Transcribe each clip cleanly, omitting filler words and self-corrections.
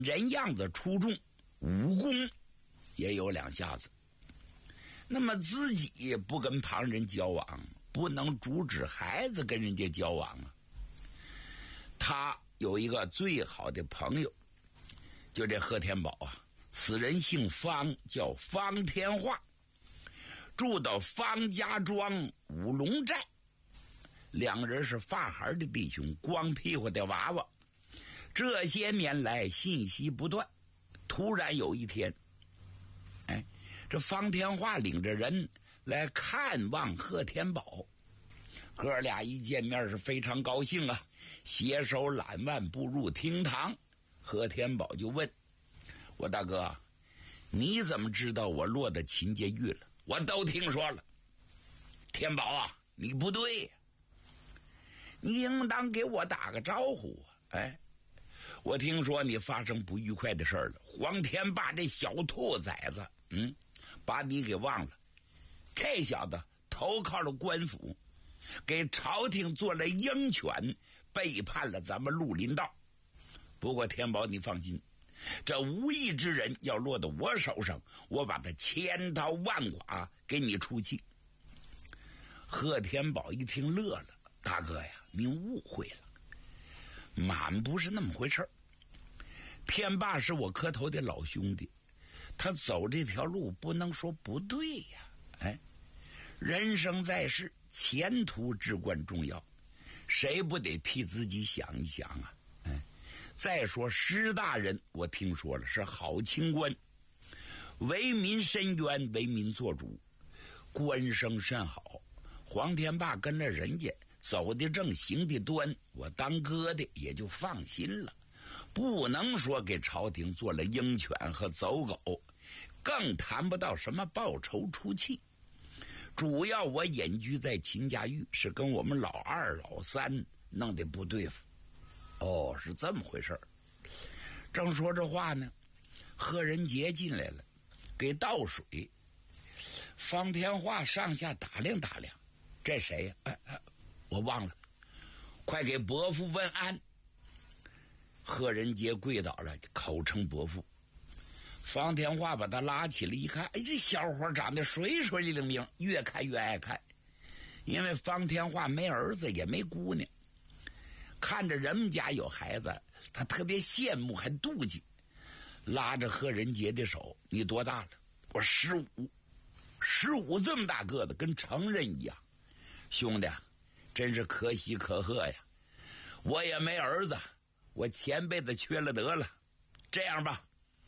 人样子出众，武功也有2下子。那么自己不跟旁人交往，不能阻止孩子跟人家交往啊。他有一个最好的朋友，就这贺天宝啊，此人姓方，叫方天化，住到方家庄五龙寨。2人是发孩的弟兄，光屁股的娃娃。这些年来信息不断，突然有一天，这方天化领着人来看望贺天宝，哥俩一见面是非常高兴啊，携手揽腕步入厅堂。贺天宝就问我大哥，你怎么知道我落得秦阶狱了？我都听说了。天宝啊，你不对呀，你应当给我打个招呼啊！我听说你发生不愉快的事了，黄天霸这小兔崽子，把你给忘了。这小子投靠了官府，给朝廷做了鹰犬，背叛了咱们绿林道。不过天宝你放心，这无义之人要落到我手上，我把他千刀万剐，给你出气。贺天宝一听乐了，大哥呀，您误会了，满不是那么回事儿。天霸是我磕头的老兄弟，他走这条路不能说不对呀。人生在世，前途至关重要，谁不得替自己想一想啊？再说施大人我听说了是好清官，为民伸冤，为民做主，官声甚好。黄天霸跟了人家，走的正，行的端，我当哥的也就放心了。不能说给朝廷做了鹰犬和走狗，更谈不到什么报仇出气。主要我隐居在秦家峪，是跟我们老2老3弄得不对付。是这么回事儿。正说这话呢，贺仁杰进来了，给倒水。方天化上下打量打量，这谁呀？我忘了，快给伯父问安。贺仁杰跪倒了，口称伯父。方天化把他拉起来一看，这小伙长得水水灵灵，越看越爱看。因为方天化没儿子也没姑娘，看着人们家有孩子，他特别羡慕还妒忌，拉着贺仁杰的手，你多大了？我15这么大个子，跟成人一样。兄弟，真是可喜可贺呀！我也没儿子，我前辈子缺了德了。这样吧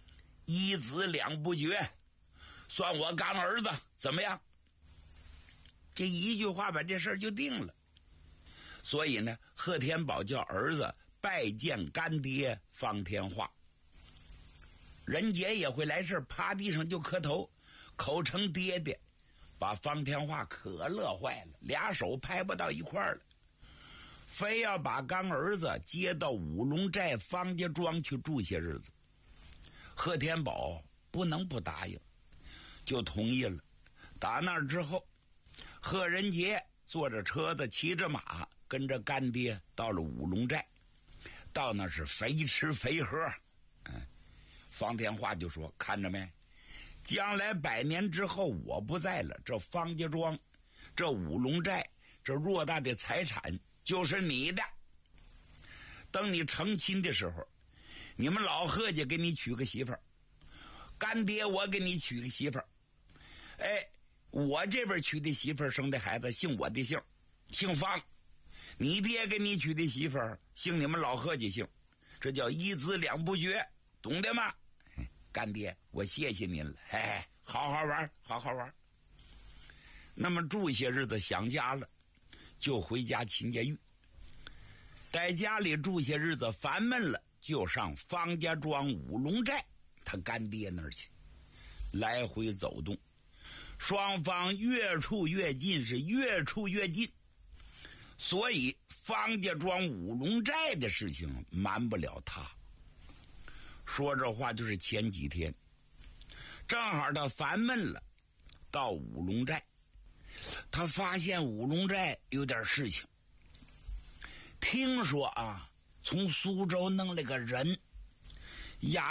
，1子2不绝，算我干儿子，怎么样？这一句话把这事儿就定了。所以呢，贺天宝叫儿子拜见干爹方天化。仁杰也会来事，趴地上就磕头，口称爹爹，把方天化可乐坏了，俩手拍不到一块儿了，非要把干儿子接到五龙寨方家庄去住些日子。贺天宝不能不答应，就同意了。打那儿之后，贺仁杰坐着车子，骑着马，跟着干爹到了五龙寨。到那是肥吃肥喝。方天化就说，看着没，将来100年之后我不在了，这方家庄，这五龙寨，这偌大的财产就是你的。等你成亲的时候，你们老贺家给你娶个媳妇儿，干爹我给你娶个媳妇儿。我这边娶的媳妇儿生的孩子姓我的姓，姓方。你爹给你娶的媳妇儿姓你们老贺家姓，这叫1子2不绝，懂得吗？干爹，我谢谢您了。好好玩，好好玩。那么住些日子想家了，就回家秦家峪。在家里住些日子烦闷了，就上方家庄五龙寨他干爹那儿去，来回走动。双方越处越近，是越处越近。所以方家庄五龙寨的事情瞒不了他。说这话就是前几天，正好他烦闷了，到五龙寨，他发现五龙寨有点事情。听说从苏州弄了个人， 压